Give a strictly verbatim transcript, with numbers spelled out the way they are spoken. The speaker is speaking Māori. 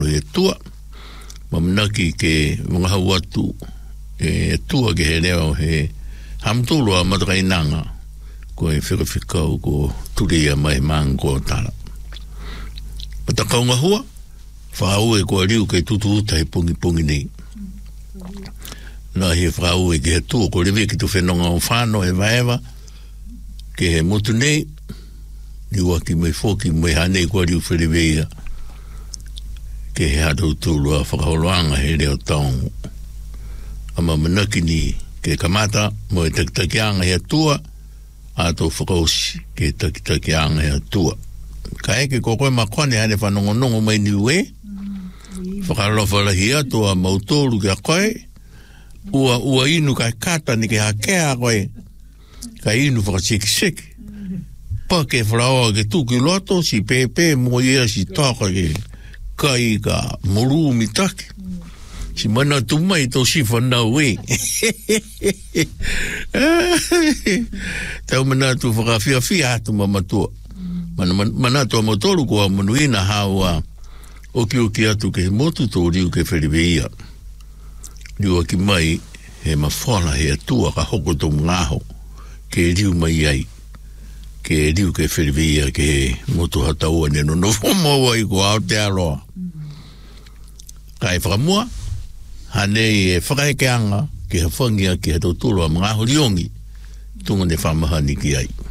e tua mamnaki ke mga hawatu e tua ke he leo he hamtulu a matakainanga ko e whikawhikau ko turia mai mango tala patakaunga hua whau e ko riu ke tutu uta he pungi pungi nei na he whau e ke he tua ko rewe ki tu whenonga o whano e vaewa ke he motu nei niwa ki mai foki mai hanei ko riu whireweia ke he hatu tulu a whakaholoanga he leo taongu ama manaki ni ke kamata mo e takitakianga he tua a tō whakausi ke takitakianga he tua ka eke ko koe makone hane whanongonongo mai ni ue whakalofa lahi ato a mautolu ke a koe ua ua inu kai kata ni ke hakea koe ka inu whakasikisiki pa ke whalaoa ke tuki loto si pepe mo ia si taka ke kai ka moru mitaki si mana tu mai to si whanau e tau mana tu whakawhia whia atu mamatua mana, mana tu amotoru ko a manuina hawa oki oki atu ke motu tō riu ke whiriweia riu aki mai he mawhala he atua ka hoko tō ngaho ke riu mai ai ke riu ke whiriweia ke motu hataua neno no whomoa i ko Aotearoa kai whakamua hanei e whakaekeanga ki ha whangia ki ha tōtoro a mga horiongi tunga ne whamahani ki ai.